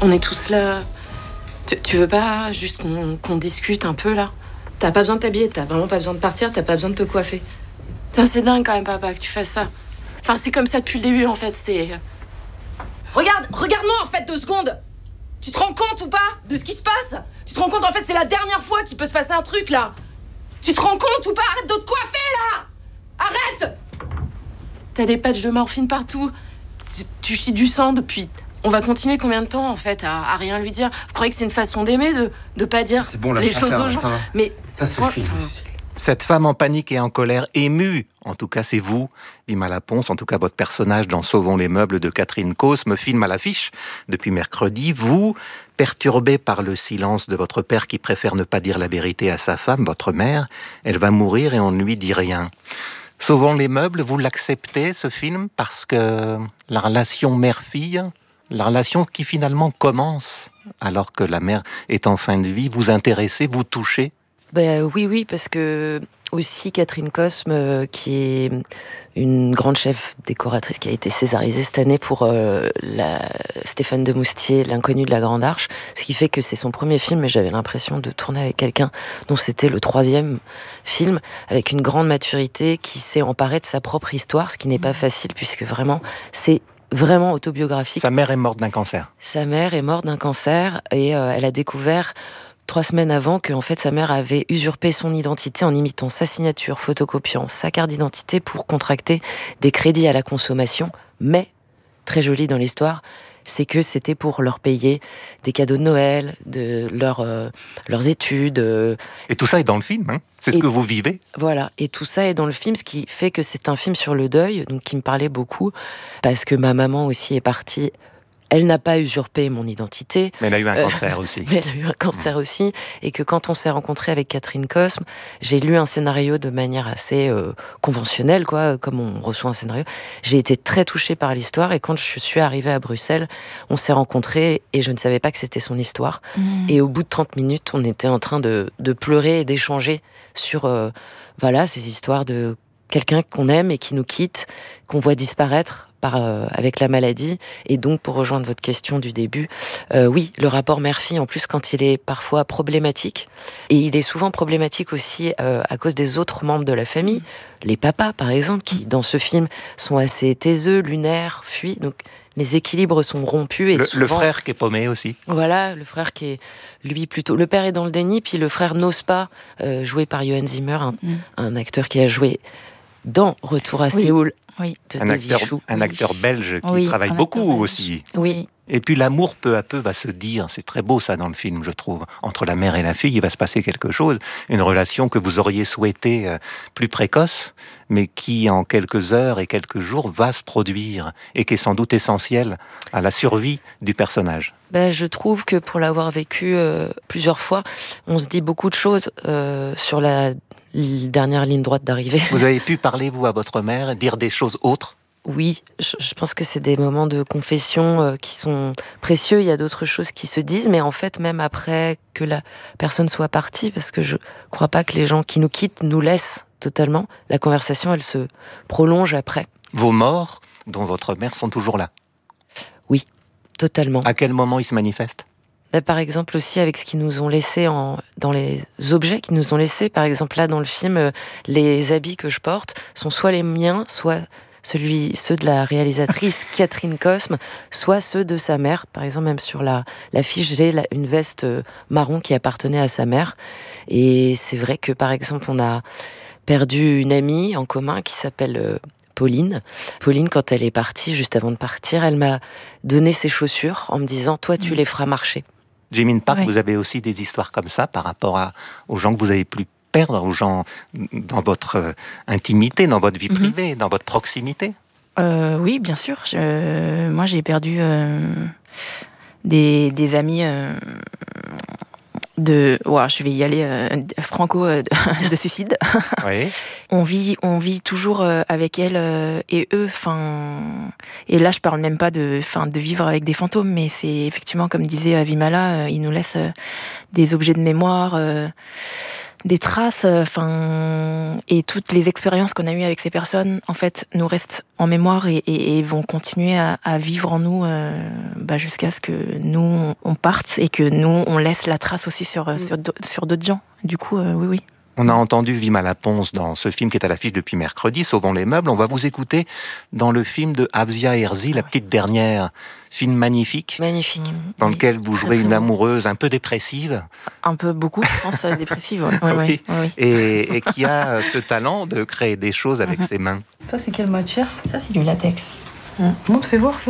On est tous là. Tu veux pas juste qu'on discute un peu, là? T'as pas besoin de t'habiller, t'as vraiment pas besoin de partir, t'as pas besoin de te coiffer. Putain, c'est dingue quand même, papa, que tu fasses ça. Enfin, c'est comme ça depuis le début, en fait, c'est... Regarde-moi, en fait, 2 secondes. Tu te rends compte ou pas de ce qui se passe? Tu te rends compte, en fait, c'est la dernière fois qu'il peut se passer un truc, là. Tu te rends compte ou pas? Arrête de te coiffer, là! Arrête! T'as des patchs de morphine partout. Tu chies du sang depuis... On va continuer combien de temps, en fait, à rien lui dire? Vous croyez que c'est une façon d'aimer, de pas dire les choses aux gens? Mais ça suffit, Lucille. Cette femme en panique et en colère, émue, en tout cas c'est vous, Vima Laponce, en tout cas votre personnage dans Sauvons les meubles de Catherine Cosme, film à l'affiche depuis mercredi. Vous, perturbé par le silence de votre père qui préfère ne pas dire la vérité à sa femme, votre mère, elle va mourir et on ne lui dit rien. Sauvons les meubles, vous l'acceptez ce film parce que la relation mère-fille, la relation qui finalement commence alors que la mère est en fin de vie, vous intéressez, vous touchez? Oui, parce que aussi Catherine Cosme, qui est une grande chef décoratrice qui a été césarisée cette année pour Stéphane de Moustier, L'inconnu de la Grande Arche, ce qui fait que c'est son premier film et j'avais l'impression de tourner avec quelqu'un dont c'était le 3e film, avec une grande maturité qui s'est emparée de sa propre histoire, ce qui n'est pas facile puisque vraiment c'est vraiment autobiographique. Sa mère est morte d'un cancer. Sa mère est morte d'un cancer et elle a découvert 3 semaines avant que en fait sa mère avait usurpé son identité en imitant sa signature, photocopiant sa carte d'identité pour contracter des crédits à la consommation. Mais, très joli dans l'histoire, c'est que c'était pour leur payer des cadeaux de Noël, de leurs études. Et tout ça est dans le film, hein? C'est ce que vous vivez. Voilà, et tout ça est dans le film, ce qui fait que c'est un film sur le deuil, donc qui me parlait beaucoup, parce que ma maman aussi est partie. Elle n'a pas usurpé mon identité. Mais elle a eu un cancer aussi. Mais elle a eu un cancer aussi. Et que quand on s'est rencontrés avec Catherine Cosme, j'ai lu un scénario de manière assez conventionnelle, quoi, comme on reçoit un scénario. J'ai été très touchée par l'histoire. Et quand je suis arrivée à Bruxelles, on s'est rencontrés et je ne savais pas que c'était son histoire. Et au bout de 30 minutes, on était en train de pleurer et d'échanger sur ces histoires de quelqu'un qu'on aime et qui nous quitte, qu'on voit disparaître avec la maladie. Et donc, pour rejoindre votre question du début, oui, le rapport mère-fille, en plus, quand il est parfois problématique, et il est souvent problématique aussi à cause des autres membres de la famille, les papas, par exemple, qui, dans ce film, sont assez taiseux, lunaires, fuient, donc les équilibres sont rompus. Et le frère qui est paumé aussi. Voilà, le frère qui est, lui, plutôt... Le père est dans le déni, puis le frère n'ose pas, joué par Johan Zimmer, un acteur qui a joué dans Retour à Séoul. Oui. Un acteur belge qui travaille beaucoup aussi. Oui. Et puis l'amour, peu à peu, va se dire, c'est très beau ça dans le film, je trouve, entre la mère et la fille, il va se passer quelque chose, une relation que vous auriez souhaitée plus précoce, mais qui en quelques heures et quelques jours va se produire, et qui est sans doute essentielle à la survie du personnage. Je trouve que pour l'avoir vécu plusieurs fois, on se dit beaucoup de choses sur la dernière ligne droite d'arrivée. Vous avez pu parler, vous, à votre mère, dire des choses autres? Oui, je pense que c'est des moments de confession qui sont précieux. Il y a d'autres choses qui se disent, mais en fait, même après que la personne soit partie, parce que je crois pas que les gens qui nous quittent nous laissent totalement, la conversation, elle se prolonge après. Vos morts, dont votre mère, sont toujours là? Oui, totalement. À quel moment ils se manifestent? Par exemple aussi avec ce qu'ils nous ont laissé dans les objets qu'ils nous ont laissés. Par exemple là dans le film, les habits que je porte sont soit les miens, soit ceux de la réalisatrice Catherine Cosme, soit ceux de sa mère. Par exemple, même sur la fiche, j'ai une veste marron qui appartenait à sa mère. Et c'est vrai que, par exemple, on a perdu une amie en commun qui s'appelle Pauline. Pauline, quand elle est partie, juste avant de partir, elle m'a donné ses chaussures en me disant « Toi, tu les feras marcher ». Ji-min Park, vous avez aussi des histoires comme ça par rapport aux gens que vous avez pu perdre, aux gens dans votre intimité, dans votre vie privée, dans votre proximité? Oui, bien sûr. Moi, j'ai perdu des amis je vais y aller franco de suicide. Oui. On vit toujours avec elle et eux. Et là, je parle même pas de vivre avec des fantômes, mais c'est effectivement, comme disait Vimala, ils nous laissent des objets de mémoire, des traces, et toutes les expériences qu'on a eues avec ces personnes, en fait, nous restent en mémoire et vont continuer à vivre en nous jusqu'à ce que nous, on parte et que nous, on laisse la trace aussi sur d'autres gens. Du coup, oui. On a entendu Vima Laponce dans ce film qui est à l'affiche depuis mercredi, Sauvons les meubles. On va vous écouter dans le film de Afzia Herzi, La petite dernière. Film magnifique. Magnifique. Dans lequel vous jouez une amoureuse un peu dépressive. Un peu beaucoup, je pense, dépressive. Oui. Et qui a ce talent de créer des choses avec ses mains. Ça, c'est quelle matière? Ça, c'est du latex. Montre, fais voir.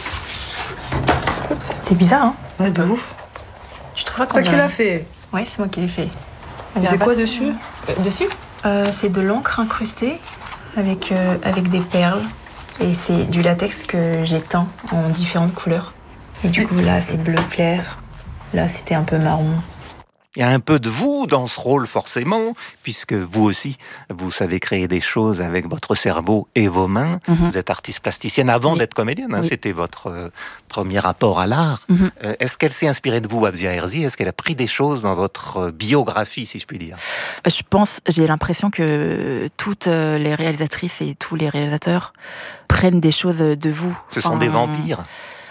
C'est bizarre, hein? Ouais, de ouf. Tu trouves pas C'est toi qui l'as fait? Ouais, c'est moi qui l'ai fait. C'est quoi dessus? Dessus c'est de l'encre incrustée avec des perles. Et c'est du latex que j'ai teint en différentes couleurs. Et du coup, là, c'est bleu clair. Là, c'était un peu marron. Il y a un peu de vous dans ce rôle, forcément, puisque vous aussi, vous savez créer des choses avec votre cerveau et vos mains. Vous êtes artiste plasticienne avant d'être comédienne. Hein, c'était votre premier rapport à l'art. Est-ce qu'elle s'est inspirée de vous, Afzia Herzi? Est-ce qu'elle a pris des choses dans votre biographie, si je puis dire? J'ai l'impression que toutes les réalisatrices et tous les réalisateurs prennent des choses de vous. Ce sont des vampires?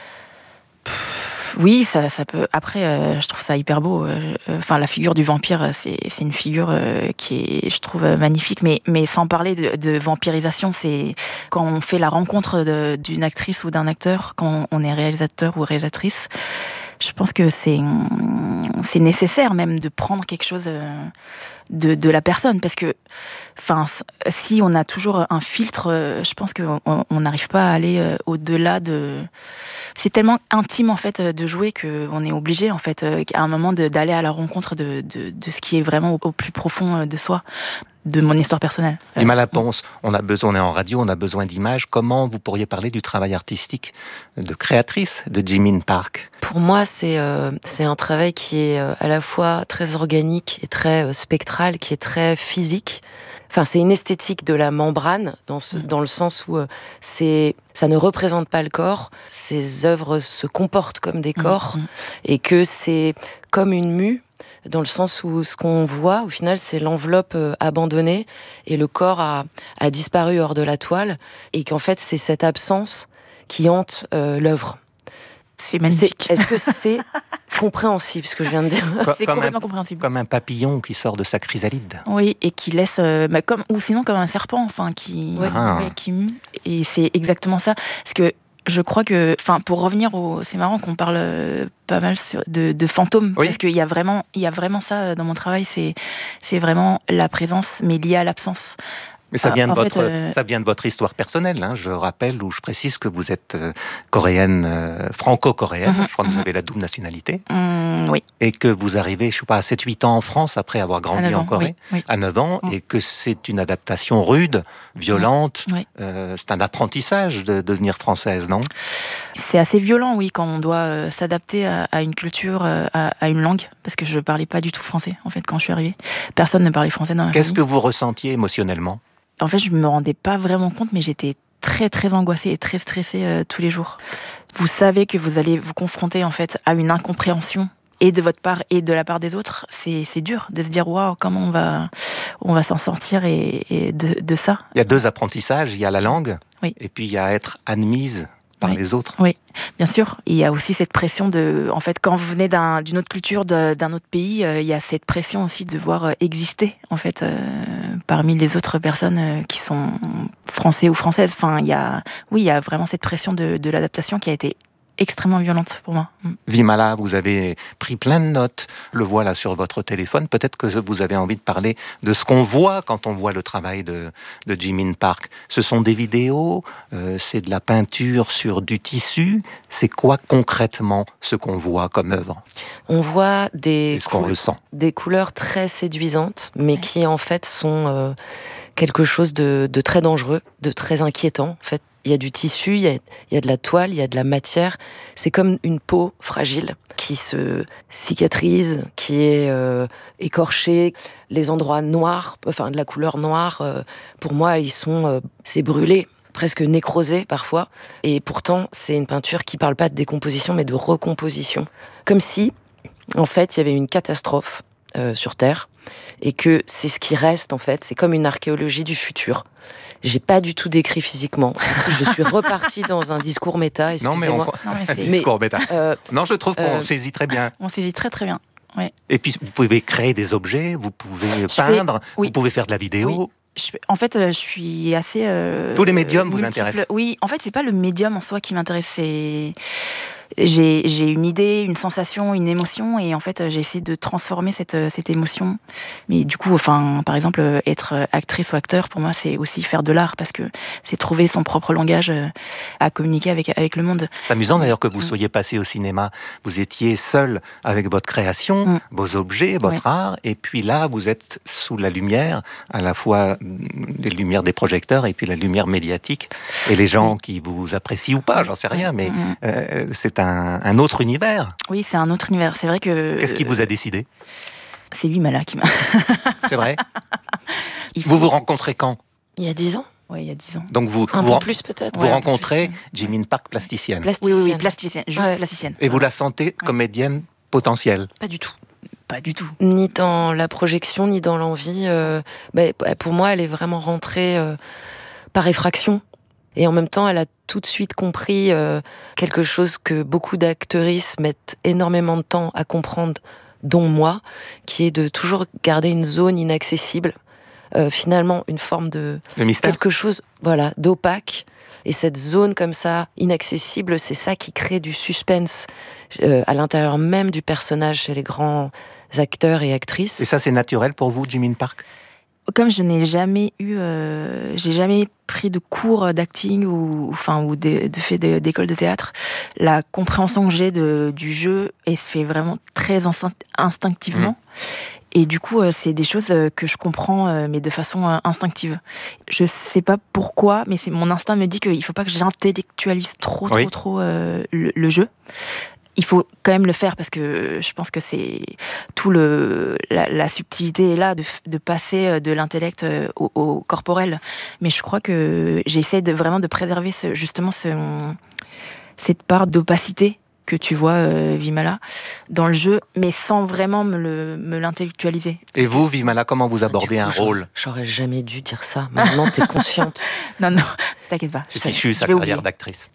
Oui, ça peut. Après, je trouve ça hyper beau. La figure du vampire, c'est une figure qui est, je trouve, magnifique. Mais sans parler de vampirisation, c'est quand on fait la rencontre d'une actrice ou d'un acteur, quand on est réalisateur ou réalisatrice. Je pense que c'est nécessaire même de prendre quelque chose de la personne, parce que si on a toujours un filtre, je pense qu'on n'arrive pas à aller au-delà de... C'est tellement intime en fait de jouer qu'on est obligé en fait à un moment d'aller à la rencontre de ce qui est vraiment au plus profond de soi, de mon histoire personnelle. Vima Laponce, on est en radio, on a besoin d'images. Comment vous pourriez parler du travail artistique de créatrice de Jimin Park? Pour moi, c'est un travail qui est à la fois très organique et très spectral, qui est très physique. Enfin, c'est une esthétique de la membrane, dans le sens où ça ne représente pas le corps. Ces œuvres se comportent comme des corps, et que c'est comme une mue, dans le sens où ce qu'on voit, au final, c'est l'enveloppe abandonnée, et le corps a disparu hors de la toile, et qu'en fait, c'est cette absence qui hante l'œuvre. C'est magnifique. Est-ce que c'est compréhensible, ce que je viens de dire? C'est complètement compréhensible. Comme un papillon qui sort de sa chrysalide. Oui, et qui laisse, ou sinon comme un serpent, qui mue. Et c'est exactement ça. Parce que je crois que, pour revenir c'est marrant qu'on parle pas mal de fantômes, parce qu'il y a vraiment ça dans mon travail. C'est vraiment la présence, mais liée à l'absence. Mais ça vient de votre histoire personnelle. Hein. Je rappelle ou je précise que vous êtes coréenne, franco-coréenne. Je crois que vous avez la double nationalité. Oui. Et que vous arrivez, je sais pas, à 7-8 ans en France après avoir grandi en Corée, à 9 ans, et que c'est une adaptation rude, violente. C'est un apprentissage de devenir française, non? C'est assez violent, oui, quand on doit s'adapter à une culture, à une langue, parce que je parlais pas du tout français, en fait, quand je suis arrivée. Personne ne parlait français dans ma famille. Qu'est-ce que vous ressentiez émotionnellement? En fait, je me rendais pas vraiment compte, mais j'étais très très angoissée et très stressée tous les jours. Vous savez que vous allez vous confronter en fait à une incompréhension, et de votre part et de la part des autres. C'est dur de se dire waouh, comment on va s'en sortir et de ça. Il y a 2 apprentissages, il y a la langue, et puis il y a être admise par les autres. Oui, bien sûr. Il y a aussi cette pression en fait, quand vous venez d'une autre culture, d'un autre pays, il y a cette pression aussi de devoir exister, en fait, parmi les autres personnes qui sont français ou françaises. Il y a vraiment cette pression de l'adaptation qui a été extrêmement violente pour moi. Vimala, vous avez pris plein de notes. Le voilà sur votre téléphone. Peut-être que vous avez envie de parler de ce qu'on voit quand on voit le travail de Jimin Park. Ce sont des vidéos, c'est de la peinture sur du tissu. C'est quoi concrètement ce qu'on voit comme œuvre? On voit ce qu'on ressent. Des couleurs très séduisantes, mais qui en fait sont quelque chose de très dangereux, de très inquiétant. En fait, il y a du tissu, il y a de la toile, il y a de la matière. C'est comme une peau fragile qui se cicatrise, qui est écorchée. Les endroits noirs, de la couleur noire, pour moi, c'est brûlé, presque nécrosé parfois. Et pourtant, c'est une peinture qui parle pas de décomposition, mais de recomposition. Comme si, en fait, il y avait une catastrophe sur Terre et que c'est ce qui reste en fait. C'est comme une archéologie du futur. J'ai pas du tout décrit physiquement. Je suis repartie dans un discours méta, excusez-moi. Un discours méta. Non, je trouve qu'on saisit très bien. On saisit très très bien. Ouais. Et puis, vous pouvez créer des objets, vous pouvez peindre, vous pouvez faire de la vidéo. Oui. En fait, je suis assez... Tous les médiums vous intéressent? Oui, en fait, c'est pas le médium en soi qui m'intéresse, c'est... J'ai une idée, une sensation, une émotion, et en fait j'ai essayé de transformer cette émotion. Mais du coup, par exemple, être actrice ou acteur, pour moi c'est aussi faire de l'art, parce que c'est trouver son propre langage à communiquer avec le monde. C'est amusant d'ailleurs que vous soyez passé au cinéma. Vous étiez seul avec votre création, vos objets, votre art, et puis là vous êtes sous la lumière, à la fois les lumières des projecteurs et puis la lumière médiatique, et les gens qui vous apprécient ou pas, j'en sais rien, mais c'est un autre univers. Oui, c'est un autre univers. C'est vrai que... Qu'est-ce qui vous a décidé? C'est Vimala qui m'a... C'est vrai? Vous vous rencontrez quand? Il y a 10 ans. Oui, il y a 10 ans. Donc un peu plus peut-être. Vous rencontrez Jimin Park, plasticienne. Oui, plasticienne, juste plasticienne. Et vous la sentez comédienne potentielle? Pas du tout. Pas du tout. Ni dans la projection, ni dans l'envie. Pour moi, elle est vraiment rentrée par effraction. Et en même temps, elle a tout de suite compris quelque chose que beaucoup d'actrices mettent énormément de temps à comprendre, dont moi, qui est de toujours garder une zone inaccessible. Finalement, une forme de mystère. Quelque chose, d'opaque. Et cette zone comme ça, inaccessible, c'est ça qui crée du suspense à l'intérieur même du personnage chez les grands acteurs et actrices. Et ça, c'est naturel pour vous, Jimin Park? Comme je n'ai jamais j'ai jamais pris de cours d'acting ou d'école de théâtre, la compréhension que j'ai du jeu, elle se fait vraiment très instinctivement. Et du coup, c'est des choses que je comprends, mais de façon instinctive. Je sais pas pourquoi, mais mon instinct me dit qu'il faut pas que j'intellectualise trop le jeu. Il faut quand même le faire, parce que je pense que c'est tout la subtilité est là de passer de l'intellect au corporel. Mais je crois que j'essaie vraiment de préserver cette part d'opacité que tu vois, Vimala, dans le jeu, mais sans vraiment me l'intellectualiser. Et vous, Vimala, comment vous abordez un rôle? J'aurais jamais dû dire ça. Maintenant, t'es consciente. Non, t'inquiète pas. C'est fichu, sa carrière d'actrice.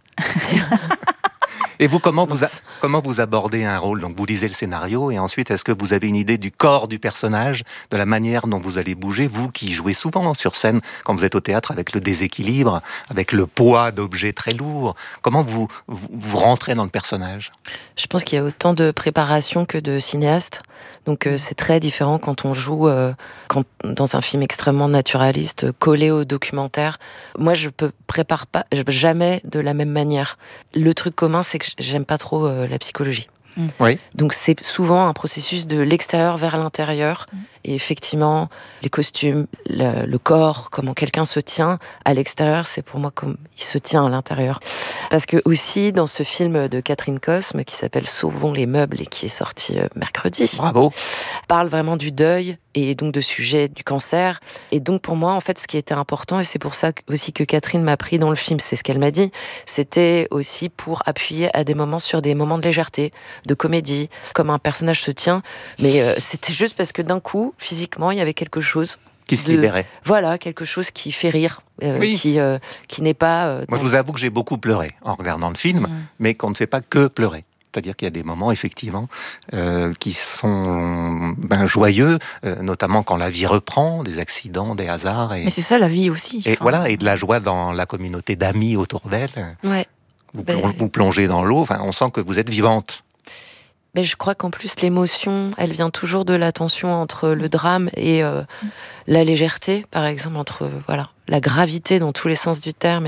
Et vous, comment vous abordez un rôle? Donc vous lisez le scénario, et ensuite, est-ce que vous avez une idée du corps du personnage, de la manière dont vous allez bouger, vous qui jouez souvent sur scène, quand vous êtes au théâtre, avec le déséquilibre, avec le poids d'objets très lourds? Comment vous rentrez dans le personnage? Je pense qu'il y a autant de préparation que de cinéaste. Donc c'est très différent quand on joue dans un film extrêmement naturaliste, collé au documentaire. Moi, je prépare pas jamais de la même manière. Le truc commun, c'est que j'aime pas trop la psychologie. Oui. Donc c'est souvent un processus de l'extérieur vers l'intérieur. Et effectivement, les costumes, le corps, comment quelqu'un se tient à l'extérieur, c'est pour moi comme il se tient à l'intérieur. Parce que aussi, dans ce film de Catherine Cosme, qui s'appelle Sauvons les meubles et qui est sorti mercredi, bravo, parle vraiment du deuil et donc de sujet du cancer. Et donc pour moi, en fait, ce qui était important, et c'est pour ça aussi que Catherine m'a pris dans le film, c'est ce qu'elle m'a dit, c'était aussi pour appuyer à des moments sur des moments de légèreté, de comédie, comme un personnage se tient. Mais c'était juste parce que d'un coup, physiquement, il y avait quelque chose qui se libérait. Voilà, quelque chose qui fait rire, qui n'est pas... Moi, je vous avoue que j'ai beaucoup pleuré en regardant le film, mais qu'on ne fait pas que pleurer. C'est-à-dire qu'il y a des moments, effectivement, qui sont joyeux, notamment quand la vie reprend, des accidents, des hasards. Mais c'est ça, la vie aussi. Et et de la joie dans la communauté d'amis autour d'elle. Ouais. Vous plongez dans l'eau, on sent que vous êtes vivante. Mais je crois qu'en plus, l'émotion, elle vient toujours de la tension entre le drame et la légèreté, par exemple, entre la gravité dans tous les sens du terme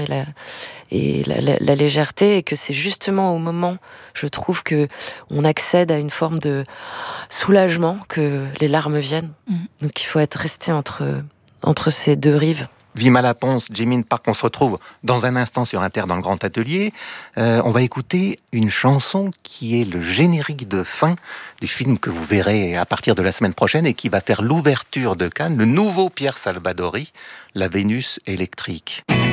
et la légèreté, et que c'est justement au moment, je trouve, que on accède à une forme de soulagement, que les larmes viennent. Donc il faut être resté entre ces deux rives. Vimala Pons, Jimin Park, on se retrouve dans un instant sur Inter dans le Grand Atelier. On va écouter une chanson qui est le générique de fin du film que vous verrez à partir de la semaine prochaine et qui va faire l'ouverture de Cannes, le nouveau Pierre Salvadori, La Vénus électrique.